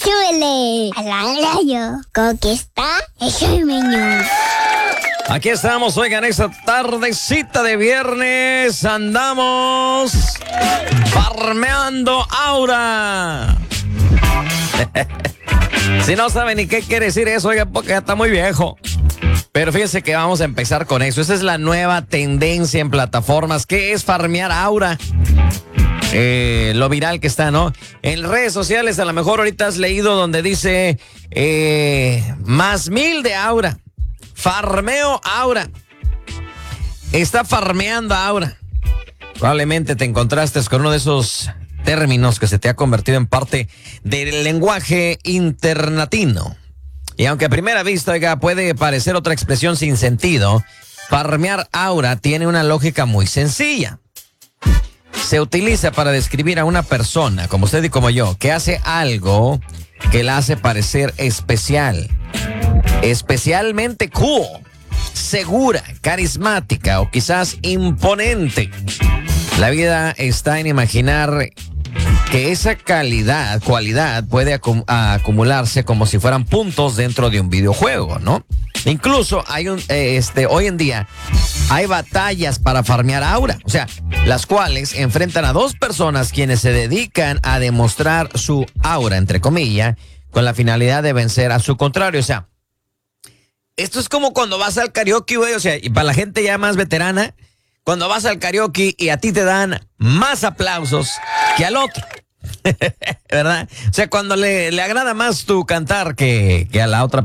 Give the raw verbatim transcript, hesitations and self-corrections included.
Súbele a la radio con que está el menú. Aquí estamos, oigan, esta tardecita de viernes andamos farmeando aura. Si no saben ni qué quiere decir eso, oigan, porque ya está muy viejo. Pero fíjense que vamos a empezar con eso. Esa es la nueva tendencia en plataformas. ¿Qué es farmear aura? Eh, lo viral que está, ¿no? En redes sociales, a lo mejor ahorita has leído donde dice eh, más mil de aura. Farmeo aura. Está farmeando aura. Probablemente te encontraste con uno de esos términos que se te ha convertido en parte del lenguaje internatino. Y aunque a primera vista, oiga, puede parecer otra expresión sin sentido, farmear aura tiene una lógica muy sencilla. Se utiliza para describir a una persona, como usted y como yo, que hace algo que la hace parecer especial, especialmente cool, segura, carismática o quizás imponente. La vida está en imaginar que esa calidad, cualidad puede acum- acumularse como si fueran puntos dentro de un videojuego, ¿no? Incluso hay un, eh, este, hoy en día hay batallas para farmear aura, o sea, las cuales enfrentan a dos personas quienes se dedican a demostrar su aura, entre comillas, con la finalidad de vencer a su contrario. O sea, esto es como cuando vas al karaoke, güey, o sea, y para la gente ya más veterana, cuando vas al karaoke y a ti te dan más aplausos que al otro. ¿Verdad? O sea, cuando le, le agrada más tu cantar que, que a la otra